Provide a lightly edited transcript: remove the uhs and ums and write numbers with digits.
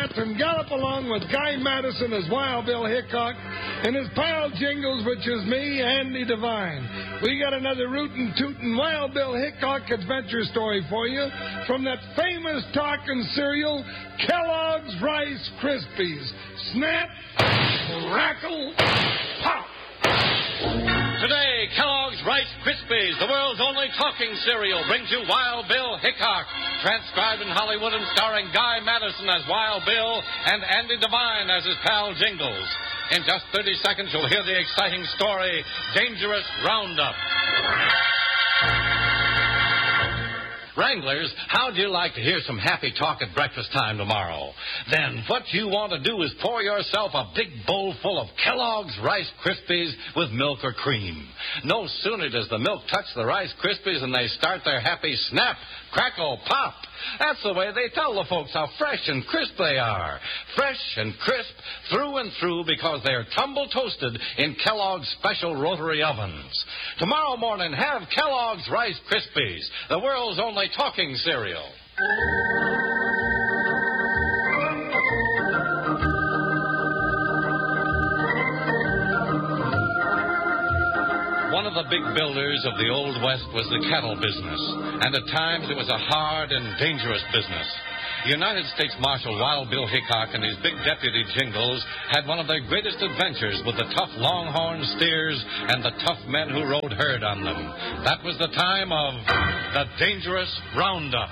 dance and gallop along with Guy Madison as Wild Bill Hickok and his pal Jingles, which is me, Andy Devine. We got another rootin' tootin' Wild Bill Hickok adventure story for you from that famous talking cereal, Kellogg's Rice Krispies. Snap, crackle, pop. Today, Kellogg's Rice Krispies, the world's only talking cereal, brings you Wild Bill Hickok, transcribed in Hollywood and starring Guy Madison as Wild Bill and Andy Devine as his pal Jingles. In just 30 seconds, you'll hear the exciting story, Dangerous Roundup. Wranglers, how'd you like to hear some happy talk at breakfast time tomorrow? Then what you want to do is pour yourself a big bowl full of Kellogg's Rice Krispies with milk or cream. No sooner does the milk touch the Rice Krispies than they start their happy snap, crackle, pop. That's the way they tell the folks how fresh and crisp they are. Fresh and crisp through and through because they're tumble toasted in Kellogg's special rotary ovens. Tomorrow morning, have Kellogg's Rice Krispies, the world's only talking cereal. One of the big builders of the Old West was the cattle business, and at times it was a hard and dangerous business. United States Marshal Wild Bill Hickok and his big deputy Jingles had one of their greatest adventures with the tough longhorn steers and the tough men who rode herd on them. That was the time of the Dangerous Roundup.